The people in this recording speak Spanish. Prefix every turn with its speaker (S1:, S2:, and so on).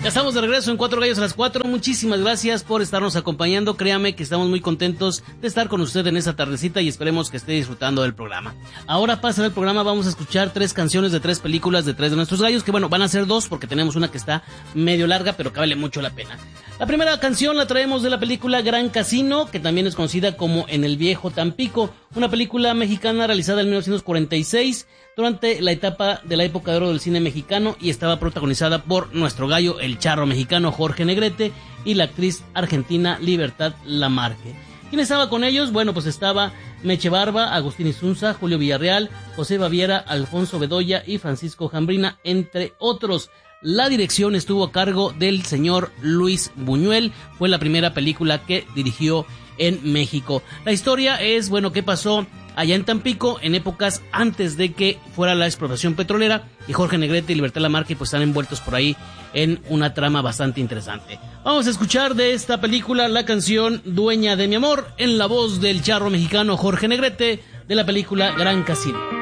S1: Acá estamos de regreso en Cuatro Gallos a las 4. Muchísimas gracias por estarnos acompañando. Créame que estamos muy contentos de estar con usted en esta tardecita y esperemos que esté disfrutando del programa. Ahora pasa el programa, vamos a escuchar 3 canciones de 3 películas de 3 de nuestros gallos, que bueno, van a ser 2 porque tenemos una que está medio larga, pero que vale mucho la pena. La primera canción la traemos de la película Gran Casino, que también es conocida como En el Viejo Tampico, una película mexicana realizada en 1946 durante la etapa de la época de oro del cine mexicano y estaba protagonizada por nuestro gallo, el charro mexicano Jorge Negrete, y la actriz argentina Libertad Lamarque. ¿Quién estaba con ellos? Bueno, pues estaba Meche Barba, Agustín Insunza, Julio Villarreal, José Baviera, Alfonso Bedoya y Francisco Jambrina, entre otros. La dirección estuvo a cargo del señor Luis Buñuel, fue la primera película que dirigió en México. La historia es, bueno, qué pasó allá en Tampico en épocas antes de que fuera la explotación petrolera, y Jorge Negrete y Libertad Lamarque pues están envueltos por ahí en una trama bastante interesante. Vamos a escuchar de esta película la canción Dueña de mi amor en la voz del charro mexicano Jorge Negrete de la película Gran Casino.